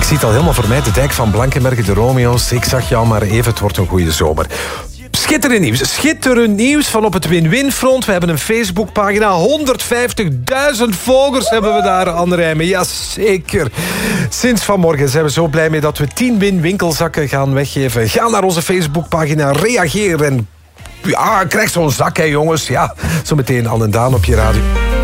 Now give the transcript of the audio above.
Ik zie het al helemaal voor mij. De dijk van Blankenberge, de Romeo's. Ik zag jou maar even, het wordt een goede zomer. Schitterend nieuws van op het win-win-front. We hebben een Facebookpagina. 150.000 volgers hebben we daar aan rijmen. Jazeker. Sinds vanmorgen zijn we zo blij mee dat we 10 win-winkelzakken gaan weggeven. Ga naar onze Facebookpagina, reageer en... Ja, krijg zo'n zak, hè, jongens. Ja, zo meteen Al en Daan op je radio.